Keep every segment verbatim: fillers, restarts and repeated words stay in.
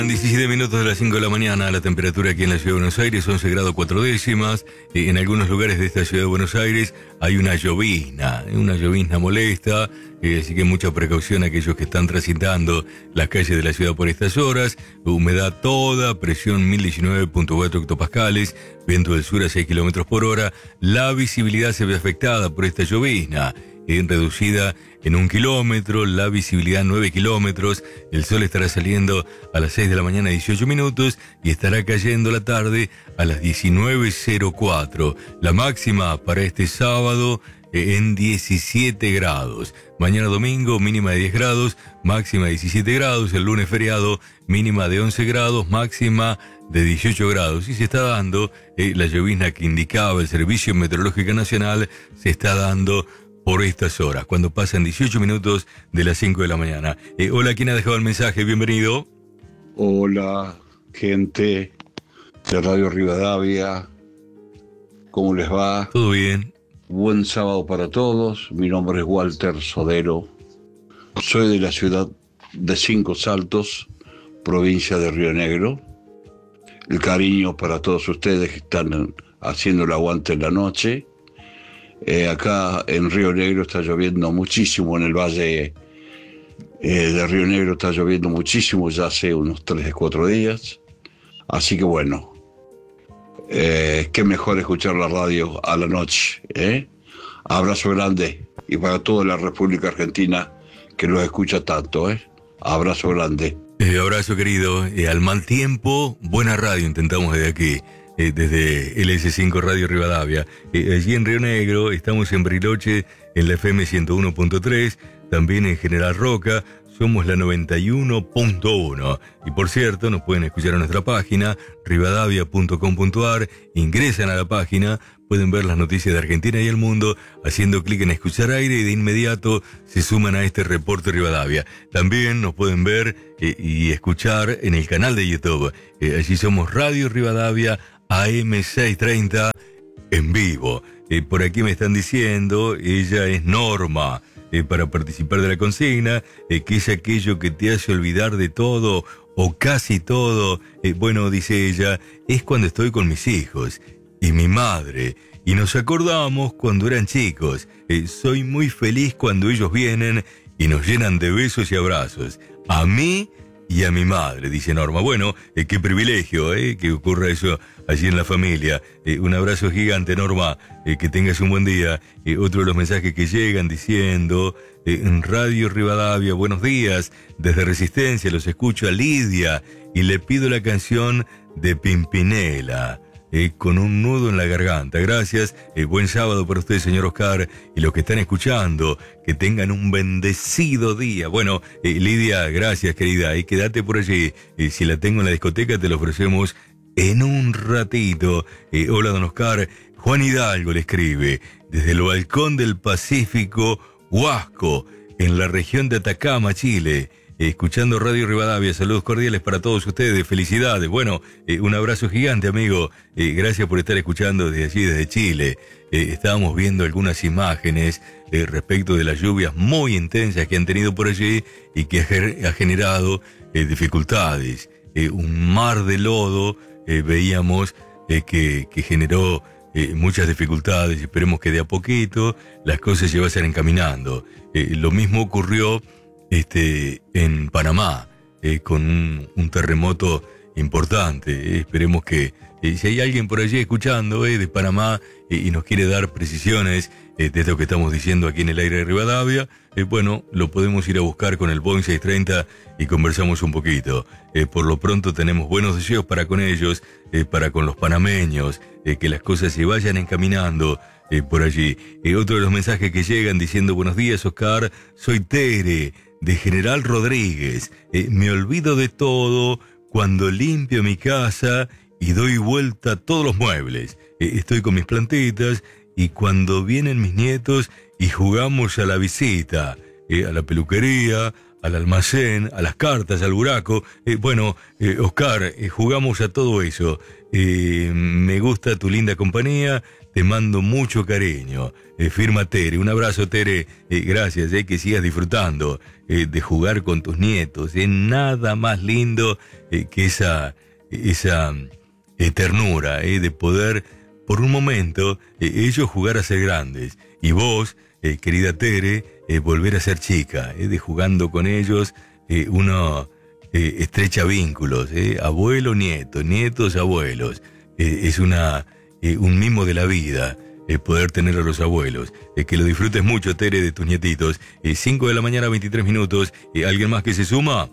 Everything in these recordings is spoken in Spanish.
diecisiete minutos de las cinco de la mañana, la temperatura aquí en la ciudad de Buenos Aires, once grados cuatro décimas. Eh, en algunos lugares de esta ciudad de Buenos Aires hay una llovizna, una llovizna molesta, eh, así que mucha precaución a aquellos que están transitando las calles de la ciudad por estas horas. Humedad toda, presión mil diecinueve punto cuatro hectopascales, viento del sur a seis kilómetros por hora. La visibilidad se ve afectada por esta llovizna, eh, reducida en un kilómetro, la visibilidad nueve kilómetros, el sol estará saliendo a las seis de la mañana dieciocho minutos y estará cayendo la tarde a las diecinueve cero cuatro. La máxima para este sábado eh, en diecisiete grados. Mañana domingo mínima de diez grados, máxima de diecisiete grados. El lunes feriado mínima de once grados, máxima de dieciocho grados. Y se está dando eh, la llovizna que indicaba el Servicio Meteorológico Nacional, se está dando por estas horas, cuando pasan dieciocho minutos de las cinco de la mañana. Eh, hola, ¿quién ha dejado el mensaje? Bienvenido. Hola, gente de Radio Rivadavia. ¿Cómo les va? Todo bien. Buen sábado para todos. Mi nombre es Walter Sodero. Soy de la ciudad de Cinco Saltos, provincia de Río Negro. El cariño para todos ustedes que están haciendo el aguante en la noche. Eh, acá en Río Negro está lloviendo muchísimo, en el valle eh, de Río Negro está lloviendo muchísimo, ya hace unos tres, cuatro días. Así que bueno, eh, qué mejor escuchar la radio a la noche. ¿eh? Abrazo grande y para toda la República Argentina que los escucha tanto. ¿eh? Abrazo grande. Eh, abrazo querido. Eh, al mal tiempo, buena radio intentamos desde aquí. Eh, desde L S cinco Radio Rivadavia. Eh, allí en Río Negro, estamos en Bariloche, en la F M ciento uno punto tres, también en General Roca, somos la noventa y uno punto uno. Y por cierto, nos pueden escuchar en nuestra página, rivadavia punto com punto ar, ingresan a la página, pueden ver las noticias de Argentina y el mundo, haciendo clic en escuchar aire y de inmediato se suman a este reporte Rivadavia. También nos pueden ver eh, y escuchar en el canal de YouTube. Eh, allí somos Radio Rivadavia A M seiscientos treinta en vivo. Eh, por aquí me están diciendo, ella es Norma, eh, para participar de la consigna, eh, que es aquello que te hace olvidar de todo o casi todo. Eh, bueno, dice ella, es cuando estoy con mis hijos y mi madre y nos acordamos cuando eran chicos. Eh, soy muy feliz cuando ellos vienen y nos llenan de besos y abrazos. A mí y a mi madre, dice Norma. Bueno, eh, qué privilegio, eh, que ocurra eso allí en la familia. Eh, un abrazo gigante, Norma, eh, que tengas un buen día. Eh, otro de los mensajes que llegan diciendo, eh, en Radio Rivadavia, buenos días, desde Resistencia los escucho a Lidia y le pido la canción de Pimpinela. Eh, con un nudo en la garganta. Gracias, eh, buen sábado para usted, señor Oscar, y los que están escuchando, que tengan un bendecido día. Bueno, eh, Lidia, gracias, querida, y quédate por allí. Eh, si la tengo en la discoteca, te lo ofrecemos en un ratito. Eh, hola, don Oscar. Juan Hidalgo le escribe, desde el balcón del Pacífico, Huasco, en la región de Atacama, Chile. Escuchando Radio Rivadavia, saludos cordiales para todos ustedes, felicidades. Bueno, eh, un abrazo gigante, amigo. Eh, gracias por estar escuchando desde allí, desde Chile. Eh, estábamos viendo algunas imágenes eh, respecto de las lluvias muy intensas que han tenido por allí y que ha, ha generado eh, dificultades. Eh, un mar de lodo eh, veíamos eh, que, que generó eh, muchas dificultades. Esperemos que de a poquito las cosas se vayan encaminando. Eh, lo mismo ocurrió Este, en Panamá, eh, con un, un terremoto importante. Eh, esperemos que, eh, si hay alguien por allí escuchando eh, de Panamá eh, y nos quiere dar precisiones eh, de esto que estamos diciendo aquí en el aire de Rivadavia, eh, bueno, lo podemos ir a buscar con el Boeing seiscientos treinta y conversamos un poquito. Eh, por lo pronto tenemos buenos deseos para con ellos, eh, para con los panameños, eh, que las cosas se vayan encaminando eh, por allí. Eh, otro de los mensajes que llegan diciendo, buenos días, Oscar, soy Tere, de General Rodríguez. Eh, me olvido de todo cuando limpio mi casa y doy vuelta a todos los muebles. Eh, estoy con mis plantitas y cuando vienen mis nietos y jugamos a la visita, eh, a la peluquería, al almacén, a las cartas, al buraco. Eh, bueno, eh, Oscar, eh, jugamos a todo eso. Eh, me gusta tu linda compañía, te mando mucho cariño. Eh, firma Tere, un abrazo Tere, eh, gracias, eh, que sigas disfrutando eh, de jugar con tus nietos. Es eh, nada más lindo eh, que esa, esa eh, ternura eh, de poder, por un momento, eh, ellos jugar a ser grandes. Y vos, eh, querida Tere, eh, volver a ser chica, eh, de jugando con ellos, eh, uno eh, estrecha vínculos, eh, abuelo, nieto, nietos, abuelos. Eh, es una eh, un mimo de la vida, eh, poder tener a los abuelos. Eh, que lo disfrutes mucho, Tere, de tus nietitos. Eh, cinco de la mañana, veintitrés minutos. Eh, ¿Alguien más que se suma?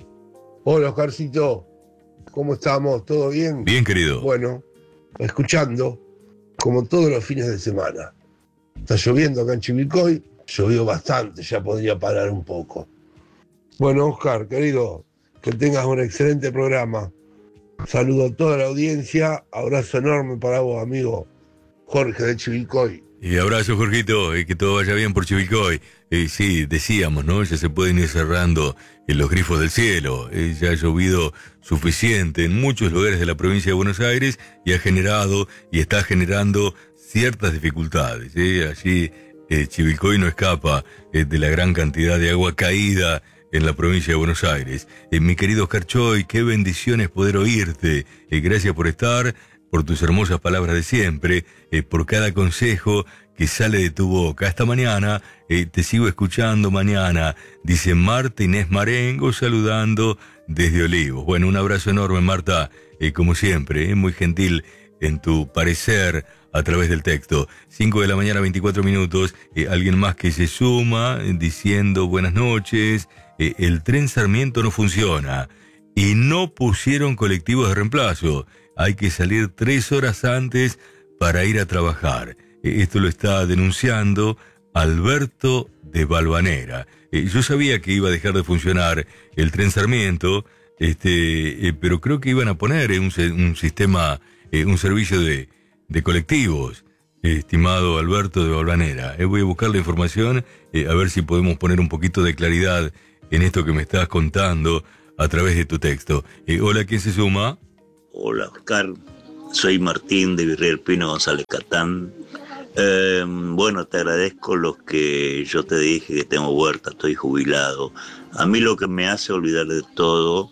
Hola, Oscarcito. ¿Cómo estamos? ¿Todo bien? Bien, querido. Bueno, escuchando, como todos los fines de semana. Está lloviendo acá en Chivilcoy, llovió bastante, ya podría parar un poco. Bueno, Oscar, querido, que tengas un excelente programa. Saludo a toda la audiencia, abrazo enorme para vos, amigo Jorge de Chivilcoy. Y abrazo, Jorgito, eh, que todo vaya bien por Chivilcoy. Eh, sí, decíamos, ¿no? Ya se pueden ir cerrando eh, los grifos del cielo. Eh, ya ha llovido suficiente en muchos lugares de la provincia de Buenos Aires y ha generado y está generando ciertas dificultades. ¿eh? Allí eh, Chivilcoy no escapa eh, de la gran cantidad de agua caída en la provincia de Buenos Aires. Eh, mi querido Oscar Choy, qué bendiciones poder oírte. Eh, gracias por estar, por tus hermosas palabras de siempre, eh, por cada consejo que sale de tu boca. Hasta mañana, eh, te sigo escuchando mañana, dice Marta Inés Marengo, saludando desde Olivos. Bueno, un abrazo enorme, Marta, eh, como siempre, eh, muy gentil en tu parecer a través del texto. cinco de la mañana, veinticuatro minutos. Eh, alguien más que se suma eh, diciendo buenas noches. Eh, el tren Sarmiento no funciona y no pusieron colectivos de reemplazo. Hay que salir tres horas antes para ir a trabajar. Eh, esto lo está denunciando Alberto de Valvanera. Eh, yo sabía que iba a dejar de funcionar el tren Sarmiento, este, eh, pero creo que iban a poner eh, un, un sistema, eh, un servicio de de colectivos, eh, estimado Alberto de Valvanera. Eh, voy a buscar la información, eh, a ver si podemos poner un poquito de claridad en esto que me estás contando a través de tu texto. Eh, hola, ¿quién se suma? Hola, Oscar. Soy Martín de Virrey del Pino González Catán. Eh, bueno, te agradezco lo que yo te dije, que tengo huerta, estoy jubilado. A mí lo que me hace olvidar de todo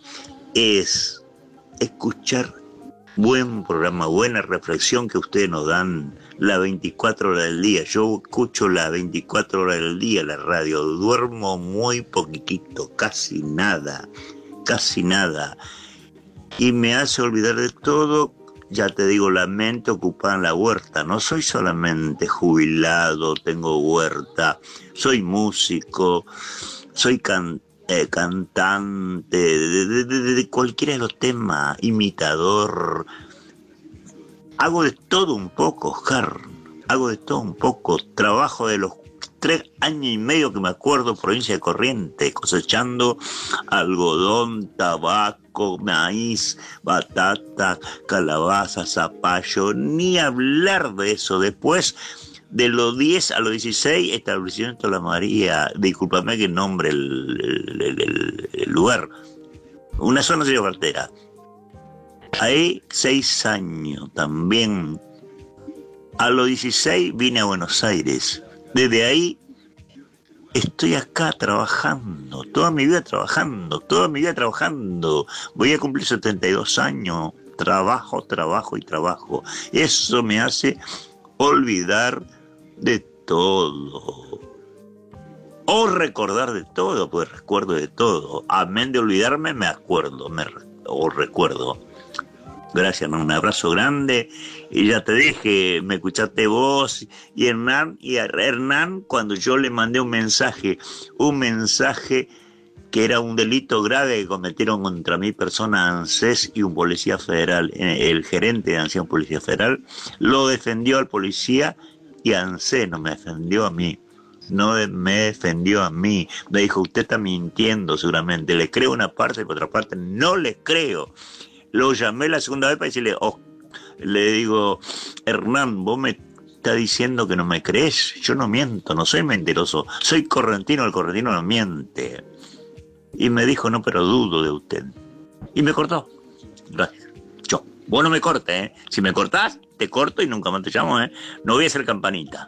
es escuchar buen programa, buena reflexión que ustedes nos dan las veinticuatro horas del día. Yo escucho las veinticuatro horas del día la radio, duermo muy poquitito, casi nada, casi nada. Y me hace olvidar de todo, ya te digo, la mente ocupada en la huerta. No soy solamente jubilado, tengo huerta, soy músico, soy cantante. Eh, cantante, de, de, de, de cualquiera de los temas, imitador. Hago de todo un poco, Oscar. Hago de todo un poco. Trabajo de los tres años y medio que me acuerdo, provincia de Corrientes, cosechando algodón, tabaco, maíz, batata, calabaza, zapallo. Ni hablar de eso. Después, de los diez a los dieciséis, establecimiento La María, discúlpame que nombre el, el, el, el lugar, una zona de cartera. Ahí seis años también. A los dieciséis vine a Buenos Aires. Desde ahí estoy acá trabajando, toda mi vida trabajando, toda mi vida trabajando. Voy a cumplir setenta y dos años, trabajo, trabajo y trabajo. Eso me hace olvidar de todo, o recordar de todo, pues recuerdo de todo. Amén de olvidarme, me acuerdo, me o recuerdo. Gracias, un abrazo grande. Y ya te dije, me escuchaste vos y Hernán, y a Hernán cuando yo le mandé un mensaje, un mensaje que era un delito grave que cometieron contra mi persona, ANSES y un policía federal, el gerente de ANSES, un policía federal, lo defendió al policía y ANSES no me defendió a mí. No me defendió a mí. Me dijo, usted está mintiendo seguramente. Le creo una parte y por otra parte no le creo. Lo llamé la segunda vez para decirle, oh, le digo, Hernán, vos me estás diciendo que no me crees. Yo no miento, no soy mentiroso. Soy correntino, el correntino no miente. Y me dijo, no, pero dudo de usted. Y me cortó. Gracias. Yo, vos no me cortes, ¿eh? Si me cortás, te corto y nunca más te llamo, ¿eh? No voy a hacer campanita.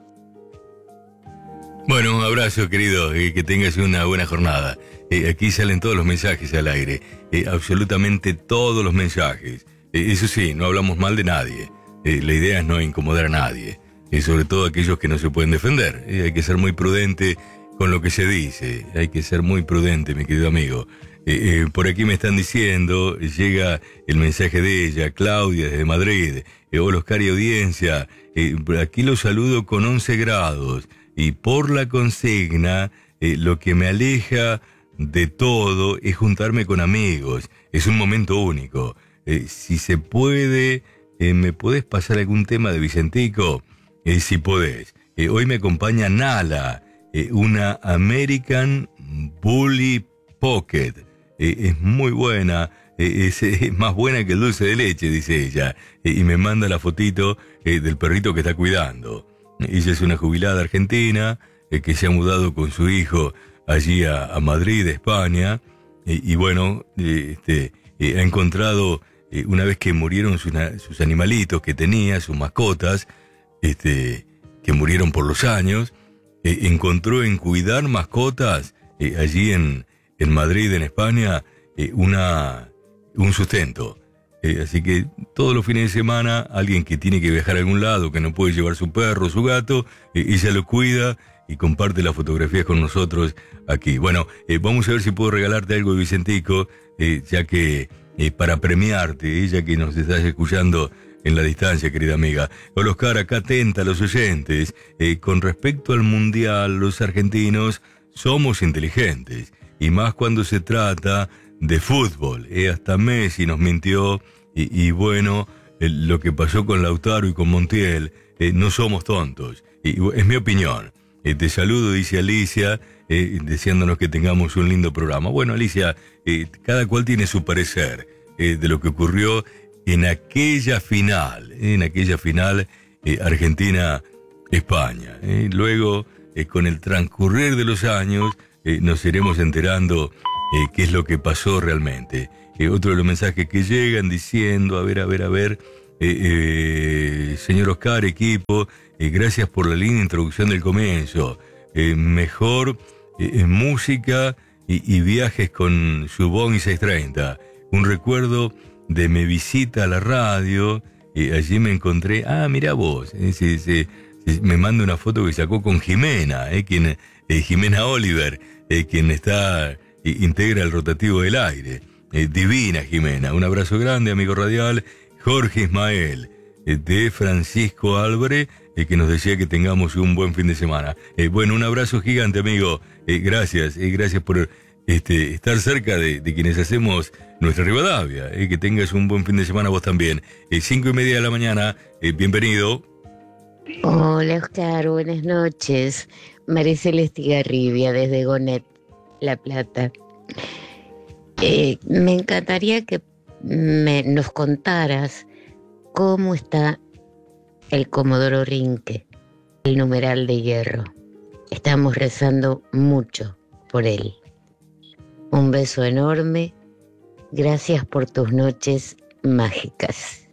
Bueno, un abrazo, querido, y que tengas una buena jornada. Eh, aquí salen todos los mensajes al aire, eh, absolutamente todos los mensajes. Eh, eso sí, no hablamos mal de nadie. Eh, la idea es no incomodar a nadie, eh, sobre todo aquellos que no se pueden defender. Eh, hay que ser muy prudente con lo que se dice, hay que ser muy prudente, mi querido amigo. Eh, eh, por aquí me están diciendo, llega el mensaje de ella, Claudia, desde Madrid. Eh, hola, Oscar y audiencia. Eh, aquí los saludo con once grados. Y por la consigna, eh, lo que me aleja de todo es juntarme con amigos. Es un momento único. Eh, si se puede, eh, ¿me podés pasar algún tema de Vicentico? Eh, si podés. Eh, hoy me acompaña Nala, eh, una American Bully Pocket. Eh, es muy buena, eh, es, es más buena que el dulce de leche, dice ella. Eh, y me manda la fotito eh, del perrito que está cuidando. Ella es una jubilada argentina eh, que se ha mudado con su hijo allí a, a Madrid, España, eh, y bueno, eh, este, eh, ha encontrado, eh, una vez que murieron sus, sus animalitos que tenía, sus mascotas, este, que murieron por los años, eh, encontró en cuidar mascotas eh, allí en, en Madrid, en España, eh, una, un sustento. Eh, así que todos los fines de semana, alguien que tiene que viajar a algún lado, que no puede llevar su perro, su gato, eh, ella lo cuida y comparte las fotografías con nosotros aquí. Bueno, eh, vamos a ver si puedo regalarte algo de Vicentico, eh, ya que eh, para premiarte, ella que nos estás escuchando en la distancia, querida amiga. Hola, Oscar, acá atenta a los oyentes. Eh, con respecto al Mundial, los argentinos somos inteligentes, y más cuando se trata de fútbol. Eh, hasta Messi nos mintió. Y, y bueno, eh, lo que pasó con Lautaro y con Montiel, eh, no somos tontos. Y, es mi opinión. Eh, te saludo, dice Alicia, eh, deseándonos que tengamos un lindo programa. Bueno, Alicia, eh, cada cual tiene su parecer eh, de lo que ocurrió en aquella final, eh, en aquella final eh, Argentina-España. Eh. Luego, eh, con el transcurrir de los años, eh, nos iremos enterando eh, qué es lo que pasó realmente. Eh, otro de los mensajes que llegan diciendo, a ver, a ver, a ver, eh, eh, señor Oscar, equipo, eh, gracias por la linda introducción del comienzo. Eh, mejor eh, música y, y viajes con su Boeing seiscientos treinta. Un recuerdo de mi visita a la radio, eh, allí me encontré, ah, mira vos, eh, se, se, se, me manda una foto que sacó con Jimena, eh, quien, eh, Jimena Oliver, eh, quien está, eh, integra el rotativo del aire. Eh, divina Jimena, un abrazo grande, amigo radial. Jorge Ismael, eh, de Francisco Álvarez, eh, que nos decía que tengamos un buen fin de semana. Eh, bueno, un abrazo gigante, amigo. Eh, gracias, eh, gracias por este, estar cerca de, de quienes hacemos nuestra Rivadavia. Eh, que tengas un buen fin de semana vos también. Eh, cinco y media de la mañana, eh, bienvenido. Hola, Oscar, buenas noches. María Celeste Garribia, desde Gonet, La Plata. Eh, me encantaría que me, nos contaras cómo está el Comodoro Rinque, el numeral de hierro. Estamos rezando mucho por él. Un beso enorme. Gracias por tus noches mágicas.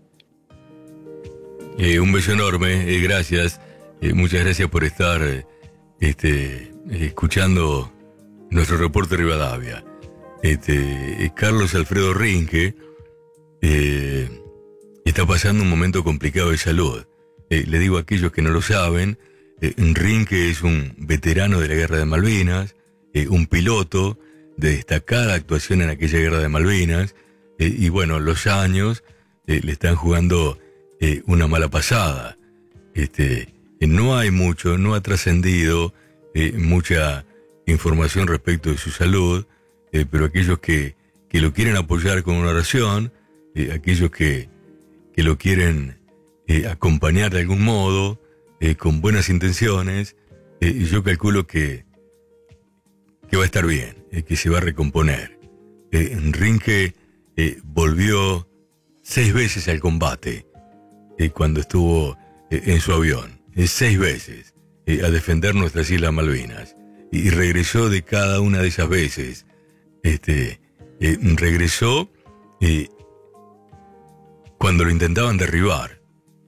Eh, un beso enorme, eh, gracias. Eh, muchas gracias por estar eh, este, eh, escuchando nuestro reporte de Rivadavia. Este, eh, Carlos Alfredo Rinque eh, está pasando un momento complicado de salud. Eh, le digo a aquellos que no lo saben, eh, Rinque es un veterano de la Guerra de Malvinas, eh, un piloto de destacada actuación en aquella Guerra de Malvinas, eh, y bueno, los años eh, le están jugando eh, una mala pasada. Este, eh, no hay mucho, no ha trascendido eh, mucha información respecto de su salud. Eh, pero aquellos que, que lo quieren apoyar con una oración, eh, aquellos que, que lo quieren eh, acompañar de algún modo, eh, con buenas intenciones, eh, yo calculo que, que va a estar bien, eh, que se va a recomponer. Eh, Rinque eh, volvió seis veces al combate eh, cuando estuvo eh, en su avión, eh, seis veces, eh, a defender nuestras Islas Malvinas, y regresó de cada una de esas veces Este, eh, regresó eh, cuando lo intentaban derribar.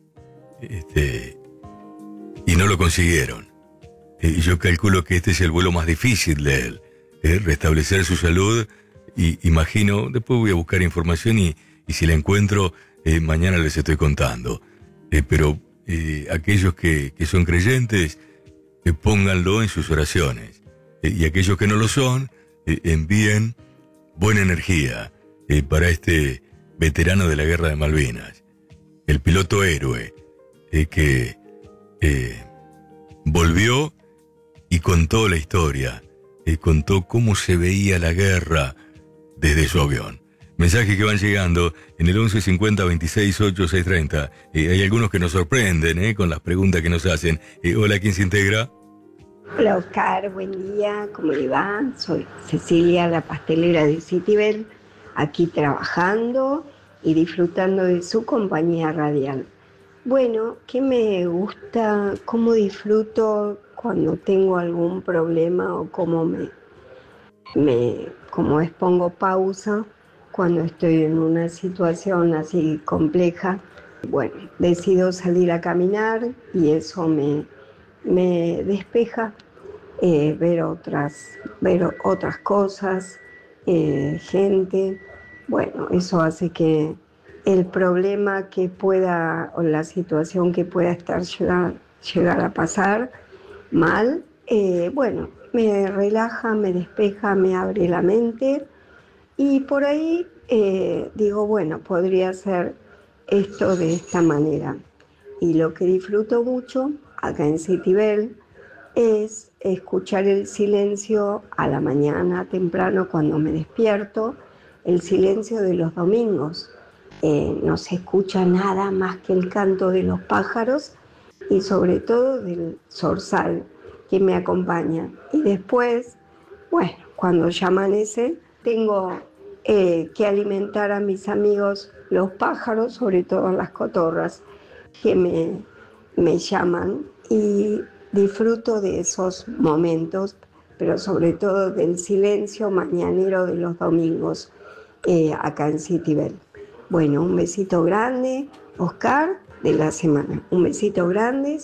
Este, y no lo consiguieron. Eh, yo calculo que este es el vuelo más difícil de él, eh, restablecer su salud. Y imagino, después voy a buscar información y, y si la encuentro, eh, mañana les estoy contando. Eh, pero eh, aquellos que, que son creyentes, eh, pónganlo en sus oraciones. Eh, y aquellos que no lo son, eh, envíen buena energía eh, para este veterano de la Guerra de Malvinas, el piloto héroe, eh, que eh, volvió y contó la historia, eh, contó cómo se veía la guerra desde su avión. Mensajes que van llegando en el once cincuenta veintiséis ocho seis treinta. Eh, hay algunos que nos sorprenden eh, con las preguntas que nos hacen. Eh, hola, ¿quién se integra? Hola Oscar, buen día, ¿cómo le va? Soy Cecilia, la pastelera de Citibel, aquí trabajando y disfrutando de su compañía radial. Bueno, ¿qué me gusta? ¿Cómo disfruto cuando tengo algún problema o cómo me, me cómo es pongo pausa cuando estoy en una situación así compleja? Bueno, decido salir a caminar y eso me, me despeja, eh, ver otras, ver otras cosas, eh, gente. Bueno, eso hace que el problema que pueda, o la situación que pueda estar llegar, llegar a pasar mal, eh, bueno, me relaja, me despeja, me abre la mente y por ahí eh, digo, bueno, podría ser esto de esta manera. Y lo que disfruto mucho acá en Citibel es escuchar el silencio a la mañana temprano cuando me despierto, el silencio de los domingos. Eh, no se escucha nada más que el canto de los pájaros y sobre todo del zorzal que me acompaña. Y después, bueno, cuando ya amanece, tengo eh, que alimentar a mis amigos los pájaros, sobre todo las cotorras, que me, me llaman y disfruto de esos momentos, pero sobre todo del silencio mañanero de los domingos eh, acá en Citibel. Bueno, un besito grande, Oscar, de la semana. Un besito grande.